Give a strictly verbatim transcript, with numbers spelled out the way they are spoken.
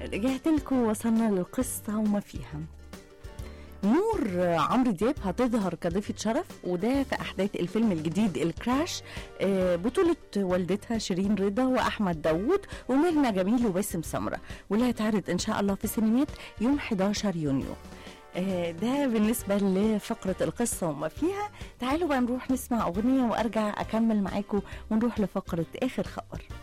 رجعت لكم وصلنا للقصة وما فيها. نور عمرو دياب هتظهر كضيفة شرف، وده في أحداث الفيلم الجديد الكراش، بطولة والدتها شيرين رضا وأحمد داوود وميرنا جميل وباسم سمرة، واللي هتعرض إن شاء الله في السينمات يوم حداشر يونيو. ده بالنسبة لفقرة القصة وما فيها. تعالوا بقى نروح نسمع أغنية وأرجع أكمل معاكم ونروح لفقرة آخر خبر.